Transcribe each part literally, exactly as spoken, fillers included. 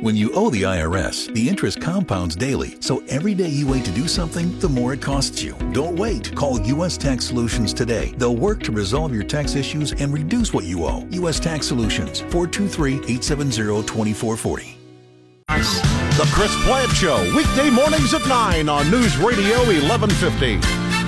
When you owe the I R S, the interest compounds daily, so every day you wait to do something, the more it costs you. Don't wait. Call U S Tax Solutions today. They'll work to resolve your tax issues and reduce what you owe. U S Tax Solutions, four two three, eight seven zero, two four four zero. The Chris Plant Show, weekday mornings at nine on News Radio eleven fifty.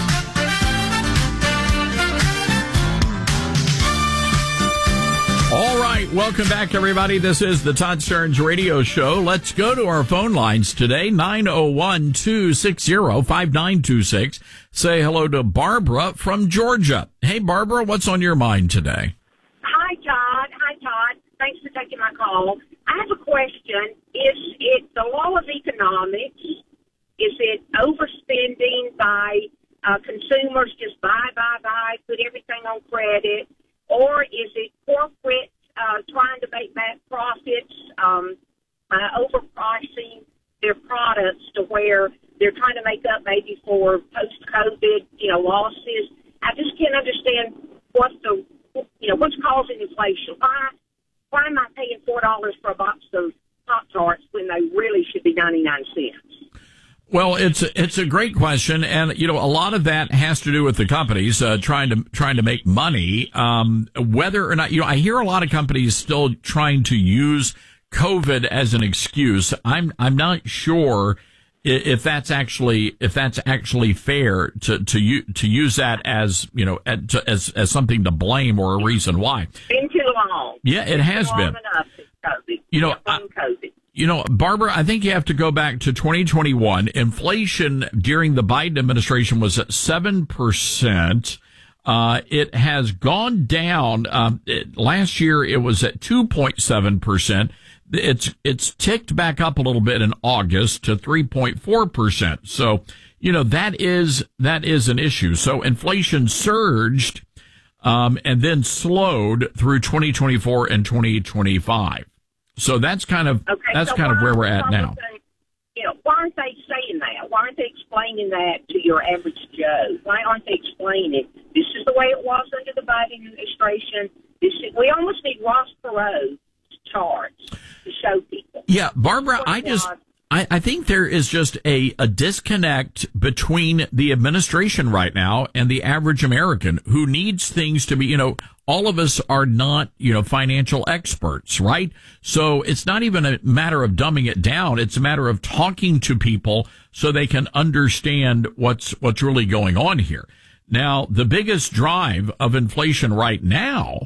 All right, welcome back, everybody. This is the Todd Stearns Radio Show. Let's go to our phone lines today, nine oh one, two six zero, five nine two six. Say hello to Barbara from Georgia. Hey, Barbara, what's on your mind today? Hi, Todd. Hi, Todd. Thanks for taking my call. I have a question. Is it the law of economics? Is it overspending by uh, consumers, just buy, buy, buy, put everything on credit? Or is it corporate uh, trying to make back profits, um, uh, overpricing their products to where they're trying to make up maybe for post-COVID, you know, losses? I just can't understand what's the, you know, what's causing inflation. Why, why am I paying four dollars for a box of Pop-Tarts when they really should be ninety-nine cents? Well, it's a, it's a great question, and you know a lot of that has to do with the companies uh, trying to trying to make money. Um, whether or not you know, I hear a lot of companies still trying to use COVID as an excuse. I'm I'm not sure if that's actually if that's actually fair to to u- to use that as you know as as something to blame or a reason why. Been too long. Yeah, it has long been. Enough since COVID. You know. Yeah, COVID. You know, Barbara, I think you have to go back to twenty twenty-one. Inflation during the Biden administration was at seven percent. Uh, it has gone down. Um, it, last year, it was at two point seven percent. It's, it's ticked back up a little bit in August to three point four percent. So, you know, that is, that is an issue. So inflation surged, um, and then slowed through twenty twenty-four and twenty twenty-five. So that's kind of okay, that's so kind of where we're at now. You know, why aren't they saying that? Why aren't they explaining that to your average Joe? Why aren't they explaining it? This is the way it was under the Biden administration. This is, we almost need Ross Perot's charts to show people. Yeah, Barbara, I just I, I think there is just a, a disconnect between the administration right now and the average American who needs things to be, you know, all of us are not, you know, financial experts, right? So it's not even a matter of dumbing it down. It's a matter of talking to people so they can understand what's, what's really going on here. Now, the biggest drive of inflation right now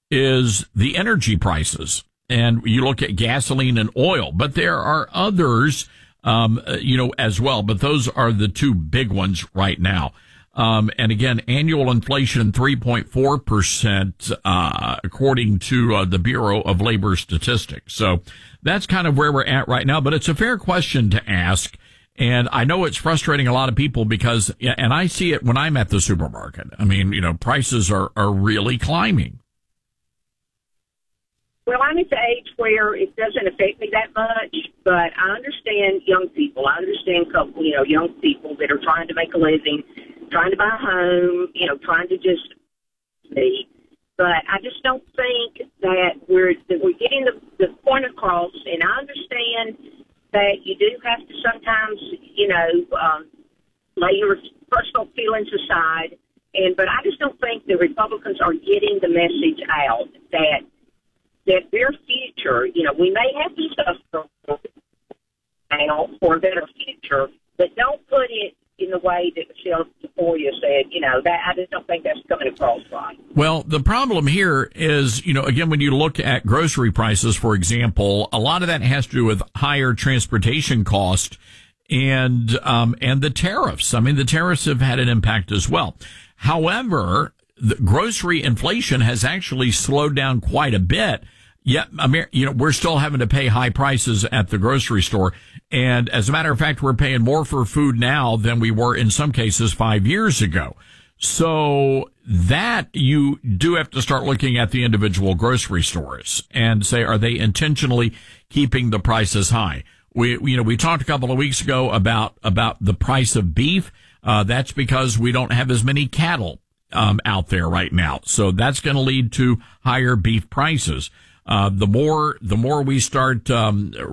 is the energy prices. And you look at gasoline and oil, but there are others, um, you know, as well. But those are the two big ones right now. Um, and again, annual inflation three point four percent, uh, according to uh, the Bureau of Labor Statistics. So that's kind of where we're at right now. But it's a fair question to ask. And I know it's frustrating a lot of people because, and I see it when I'm at the supermarket. I mean, you know, prices are, are really climbing. Well, I'm at the age where it doesn't affect me that much, but I understand young people. I understand couple, you know, young people that are trying to make a living, trying to buy a home, you know, trying to just see. But I just don't think that we're that we're getting the, the point across. And I understand that you do have to sometimes, you know, um, lay your personal feelings aside. And but I just don't think the Republicans are getting the message out that. that their future, you know, we may have to suffer now for a better future, but don't put it in the way that Michelle Tafoya said, you know, that I just don't think that's coming across right. Well, the problem here is, you know, again, when you look at grocery prices, for example, a lot of that has to do with higher transportation cost and, um, and the tariffs. I mean, the tariffs have had an impact as well. However, the grocery inflation has actually slowed down quite a bit. Yet, you know, we're still having to pay high prices at the grocery store. And as a matter of fact, we're paying more for food now than we were in some cases five years ago. So that you do have to start looking at the individual grocery stores and say, are they intentionally keeping the prices high? We, you know, we talked a couple of weeks ago about, about the price of beef. Uh, that's because we don't have as many cattle, um, out there right now. So that's going to lead to higher beef prices. Uh, the more, the more we start, um,